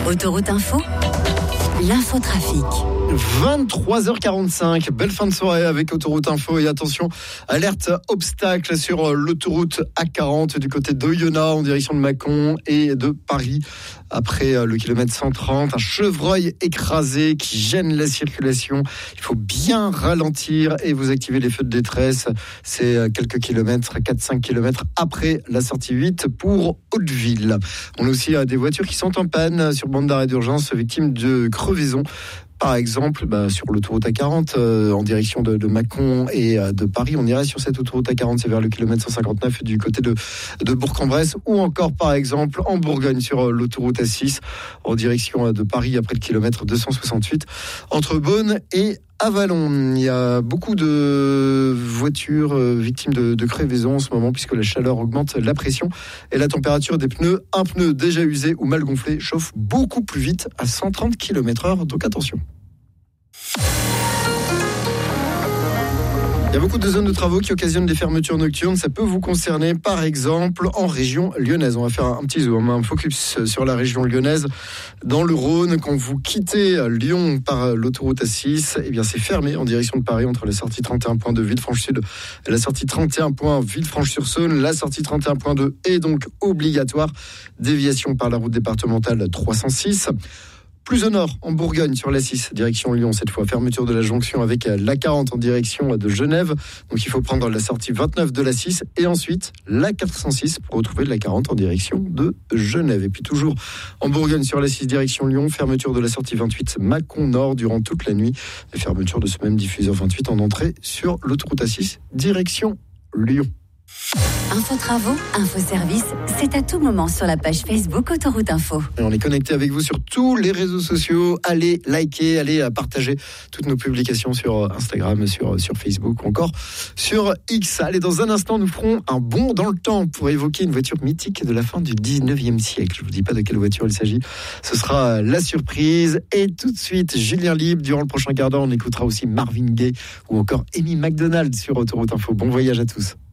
Autoroute Info, l'infotrafic. 23h45, belle fin de soirée avec Autoroute Info et attention, alerte obstacle sur l'autoroute A40 du côté d'Oyonnax en direction de Mâcon et de Paris. Après le kilomètre 130, un chevreuil écrasé qui gêne la circulation. Il faut bien ralentir et vous activer les feux de détresse. C'est quelques kilomètres, 4-5 kilomètres après la sortie 8 pour Hauteville. On a aussi des voitures qui sont en panne sur bande d'arrêt d'urgence, victimes de crevaison. Par exemple, sur l'autoroute A40 en direction de Mâcon et de Paris, on irait sur cette autoroute A40, c'est vers le kilomètre 159 du côté de Bourg-en-Bresse, ou encore par exemple en Bourgogne sur l'autoroute A6 en direction de Paris après le kilomètre 268 entre Beaune et Avallon. Il y a beaucoup de voitures victimes de crevaison en ce moment puisque la chaleur augmente la pression et la température des pneus. Un pneu déjà usé ou mal gonflé chauffe beaucoup plus vite à 130 km/h, donc attention. Il y a beaucoup de zones de travaux qui occasionnent des fermetures nocturnes. Ça peut vous concerner, par exemple, en région lyonnaise. On va faire un petit zoom, un focus sur la région lyonnaise. Dans le Rhône, quand vous quittez Lyon par l'autoroute A6, eh bien, c'est fermé en direction de Paris entre la sortie 31.2 Villefranche-Sud et la sortie 31. Villefranche-sur-Saône. La sortie 31.2 est donc obligatoire. Déviation par la route départementale 306. Plus au nord, en Bourgogne, sur l'A6, direction Lyon cette fois. Fermeture de la jonction avec l'A40 en direction de Genève. Donc il faut prendre la sortie 29 de l'A6 et ensuite l'A406 pour retrouver l'A40 en direction de Genève. Et puis toujours en Bourgogne, sur l'A6, direction Lyon. Fermeture de la sortie 28 Mâcon Nord durant toute la nuit. Et fermeture de ce même diffuseur 28 en entrée sur l'autoroute A6, direction Lyon. Info travaux, info service, c'est à tout moment sur la page Facebook Autoroute Info. Et on est connecté avec vous sur tous les réseaux sociaux. Allez liker, allez partager toutes nos publications sur Instagram, sur Facebook ou encore sur X. Allez, dans un instant, nous ferons un bond dans le temps pour évoquer une voiture mythique de la fin du 19e siècle. Je ne vous dis pas de quelle voiture il s'agit. Ce sera la surprise. Et tout de suite, Julien Libre. Durant le prochain quart d'heure, on écoutera aussi Marvin Gaye ou encore Amy McDonald sur Autoroute Info. Bon voyage à tous.